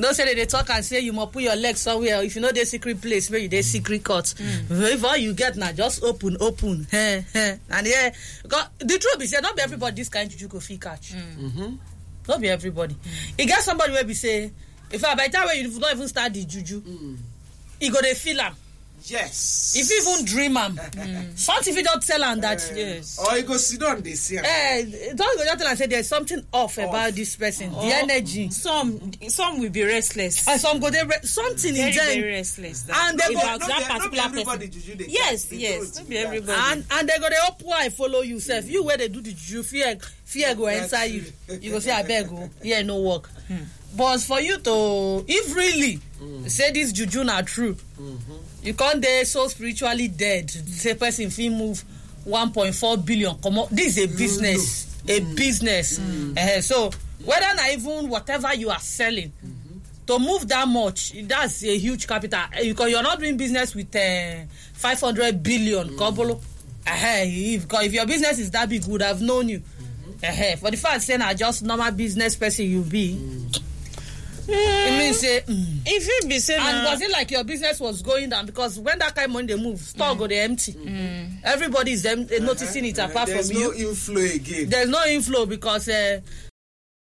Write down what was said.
No say they talk and say you must put your legs somewhere. If you know the secret place where you dey secret court, if all you get now just open. And yeah, because the truth is, not be everybody this kind juju go fit catch. Not be everybody. You get somebody where be say, if I by the time when you don't even start the juju, you go dey feel am. Yes. If you even dream am, something if you don't tell am that yes. Or you go sit down, they see am. Don't go just tell am say there's something off about this person. The energy. Some will be restless. And some go there something very, in them. very restless. And they go that particular person. Yes. Not be everybody. And they go they hope why follow you self. You where they do the juju, fear go enter you. You go say I beg go. Yeah, no work. But for you to, if really say this juju not true, you can't dey so spiritually dead. Say person fee move 1.4 billion. Come on, this is a business, business. So whether not even whatever you are selling, to move that much, that's a huge capital. Because you're not doing business with 500 billion. If your business is that big, would have known you. For the fact saying I just normal business person you be. It means say if you be saying and was it like your business was going down because when that kind of money they move, store go they empty. Everybody is noticing it apart there's from you. There's no inflow again. There's no inflow because